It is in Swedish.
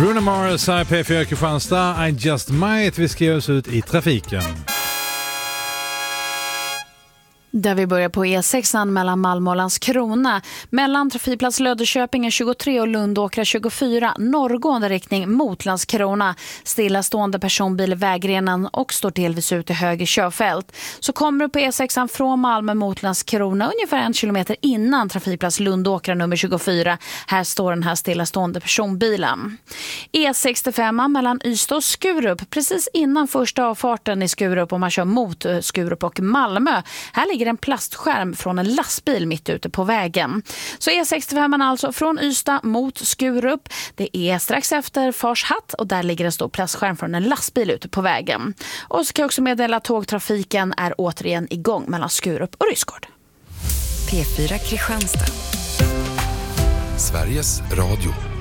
Bruno Mars här på P4 Kristianstad. I just might. Vi ska ge oss ut i trafiken. Där vi börjar på E6 mellan Malmö och Landskrona. Mellan trafikplats Löddeköping 23 och Lundåkra 24. Norrgående riktning mot Landskrona. Stillastående personbil i vägrenen och står delvis ut i höger körfält. Så kommer du på E6 från Malmö mot Landskrona ungefär 1 kilometer innan trafikplats Lundåkra nummer 24. Här står den här stillastående personbilen. E65 mellan Ystad och Skurup. Precis innan första avfarten i Skurup om man kör mot Skurup och Malmö. Här ligger en plastskärm från en lastbil mitt ute på vägen. Så E65 alltså från Ystad mot Skurup. Det är strax efter Farshatt och där ligger en stor plastskärm från en lastbil ute på vägen. Och så kan jag också meddela att tågtrafiken är återigen igång mellan Skurup och Rydsgård. P4 Kristianstad. Sveriges Radio.